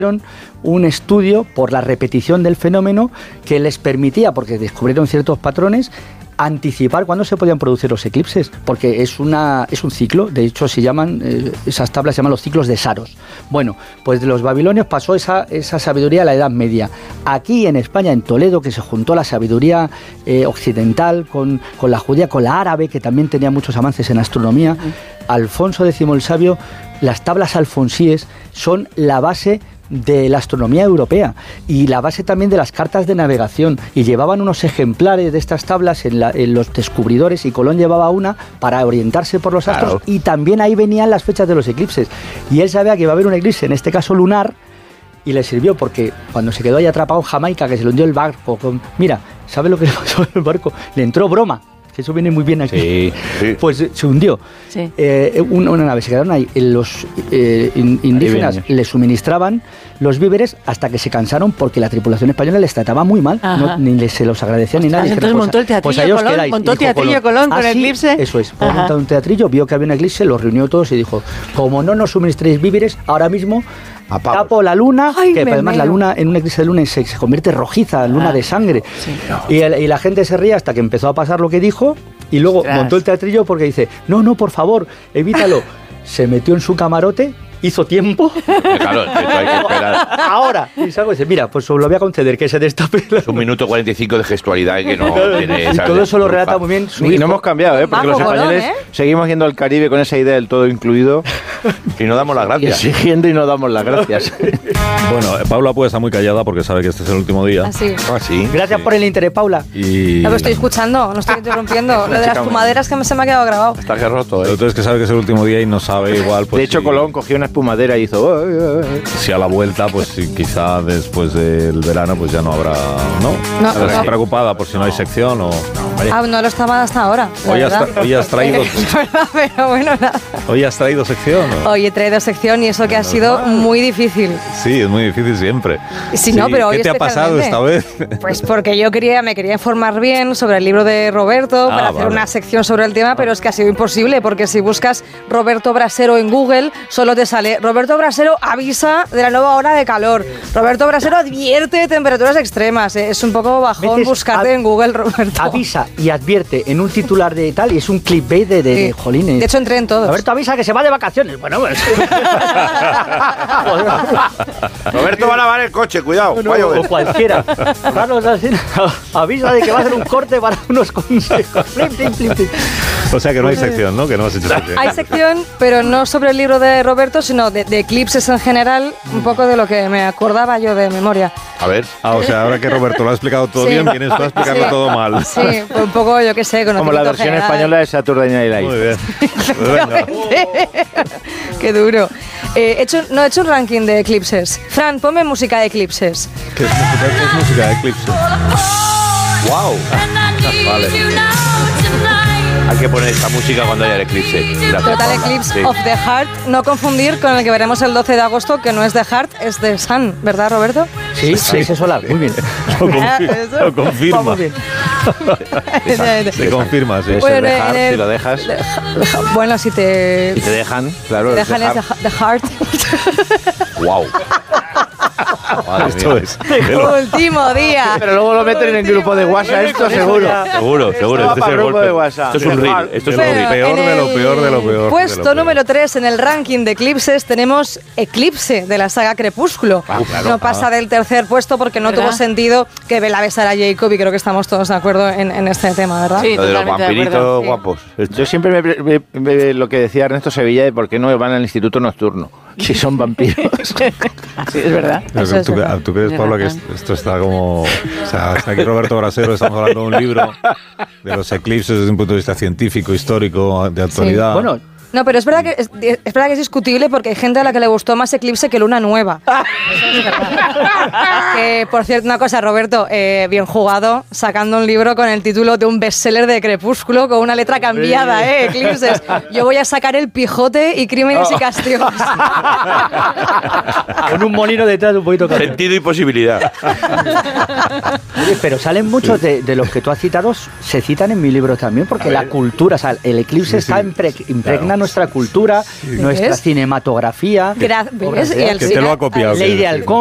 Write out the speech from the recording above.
un estudio por la repetición del fenómeno que les permitía, porque descubrieron ciertos patrones, anticipar cuándo se podían producir los eclipses, porque es un ciclo, de hecho se llaman, esas tablas se llaman los ciclos de Saros. Bueno, pues de los babilonios pasó esa sabiduría a la Edad Media. Aquí en España, en Toledo, que se juntó la sabiduría occidental con la judía, con la árabe, que también tenía muchos avances en astronomía, Alfonso X el Sabio, las tablas alfonsíes son la base de la astronomía europea y la base también de las cartas de navegación, y llevaban unos ejemplares de estas tablas en los descubridores, y Colón llevaba una para orientarse por los astros, y también ahí venían las fechas de los eclipses, y él sabía que iba a haber un eclipse, en este caso lunar, y le sirvió porque cuando se quedó ahí atrapado en Jamaica, que se le hundió el barco, mira, ¿sabe lo que le pasó al barco? Le entró broma, que eso viene muy bien aquí. Sí. Pues se hundió. Sí. Una nave, se quedaron ahí. Los indígenas le suministraban los víveres hasta que se cansaron, porque la tripulación española les trataba muy mal. Ni se los agradecía ni nada. Entonces montó el teatrillo Colón, montó teatrillo Colón con el eclipse. Eso es, montó un teatrillo, vio que había un eclipse, los reunió todos y dijo, como no nos suministréis víveres, ahora mismo tapo la luna, que además la luna, en un eclipse de luna se convierte rojiza, luna de sangre. Sí. Y la gente se ría hasta que empezó a pasar lo que dijo, y luego montó el teatrillo porque dice, no, por favor, evítalo. Se metió en su camarote, hizo tiempo. Claro, esto hay que esperar. Ahora, y salgo y dice, mira, pues os lo voy a conceder, que se destape. Es 1 minuto 45 de gestualidad que no tiene... Y todo eso lo relata muy bien. Y no hemos cambiado, porque los españoles seguimos yendo al Caribe con esa idea del todo incluido. Y no damos las gracias. Exigiendo y no damos las gracias. Bueno, Paula puede estar muy callada porque sabe que este es el último día. Sí. Gracias por el interés, Paula. No, pero estoy escuchando, no estoy interrumpiendo. Lo de las espumaderas que se me ha quedado grabado. Está que roto, Pero tú es que sabe que es el último día y no sabe igual. Pues, de hecho, Colón cogió una espumadera y hizo... Si a la vuelta, pues quizá después del verano, pues ya no habrá... ¿No? ¿Estás preocupada por si no hay sección o...? No lo estaba hasta ahora. Hoy has traído... pero bueno, nada. ¿Hoy has traído sección? Hoy he traído sección y eso que ha sido muy difícil. Sí, es muy difícil siempre. Sí, no, pero hoy ¿qué te ha pasado esta vez? Pues porque yo me quería informar bien sobre el libro de Roberto para hacer una sección sobre el tema, pero es que ha sido imposible, porque si buscas Roberto Brasero en Google, solo te sale Roberto Brasero avisa de la nueva ola de calor. Roberto Brasero advierte de temperaturas extremas. Es un poco bajón buscarte en Google, Roberto. Avisa y advierte en un titular de tal, y es un clickbait de jolines. De hecho, entré en todos. Roberto avisa que se va de vacaciones. Bueno, pues... Roberto va a lavar el coche, cuidado. O cualquiera. Carlos avisa de que va a hacer un corte para unos consejos. O sea que no hay sección, ¿no? Que no has hecho sección. Hay sección, pero no sobre el libro de Roberto, sino de eclipses en general, un poco de lo que me acordaba yo de memoria. A ver. O sea, ahora que Roberto lo ha explicado todo bien, vienes tú a explicarlo todo mal. Sí, pues un poco, yo qué sé, como la versión española de Saturday Night Live. Muy bien. Qué duro. He hecho un ranking de eclipses. Fran, ponme música de eclipses. ¿Qué es música de eclipses? ¡Wow! Vale. Hay que poner esta música cuando haya el eclipse. Total Eclipse of the Heart. No confundir con el que veremos el 12 de agosto, que no es de Heart, es de Sun, ¿verdad, Roberto? Sí, eclipse solar. Muy bien. Lo confirma. Muy bien. Se confirma, sí. Bueno, si lo dejas. Bueno, si te dejan, claro. Te dejan es The Heart. ¡Wow! Esto es. Último día. Pero luego lo meten en el grupo de WhatsApp, esto seguro. Seguro. Este es el golpe. Esto es un reel. Esto es lo peor de lo peor. Puesto número 3 en el ranking de eclipses tenemos Eclipse, de la saga Crepúsculo. No pasa del tercer puesto porque no tuvo sentido que Bella besara a Jacob, y creo que estamos todos de acuerdo en este tema, ¿verdad? Sí, lo de los vampiritos guapos. Yo siempre lo que decía Ernesto Sevilla de por qué no van al instituto nocturno. Si son vampiros. Sí, es verdad. ¿Tú crees, Pablo, que esto está como... O sea, está aquí Roberto Brasero, estamos hablando de un libro de los eclipses desde un punto de vista científico, histórico, de actualidad. Sí. Bueno, no, pero es verdad que es discutible, porque hay gente a la que le gustó más Eclipse que Luna Nueva. Que, por cierto, una cosa, Roberto, bien jugado, sacando un libro con el título de un bestseller de Crepúsculo con una letra cambiada, Eclipses. Yo voy a sacar El Quijote y Crímenes y Castigos. Con un molino detrás, un poquito caro. Sentido y posibilidad. Oye, pero salen muchos de los que tú has citado, se citan en mi libro también, porque la cultura, o sea, el eclipse está impregnando nuestra cultura, nuestra cinematografía. ¿Ves? Que te lo ha copiado. Ley de Halcón.